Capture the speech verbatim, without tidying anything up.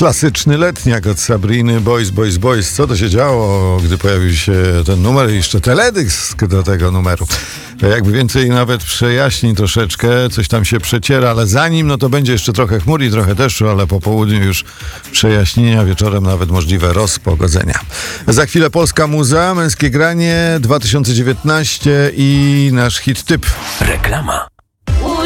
Klasyczny letniak od Sabriny, Boys, Boys, Boys. Co to się działo, gdy pojawił się ten numer i jeszcze teledysk do tego numeru. Jakby więcej nawet przejaśni troszeczkę, coś tam się przeciera, ale zanim, no to będzie jeszcze trochę chmur i trochę deszczu, ale po południu już przejaśnienia, wieczorem nawet możliwe rozpogodzenia. Za chwilę polska muza, męskie granie dwa tysiące dziewiętnaście i nasz hit typ. Reklama.